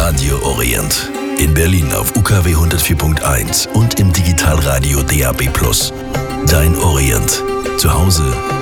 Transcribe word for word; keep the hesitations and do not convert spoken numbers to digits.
Radio Orient. In Berlin auf U K W hundertvier Punkt eins und im Digitalradio D A B plus. Dein Orient. Zu Hause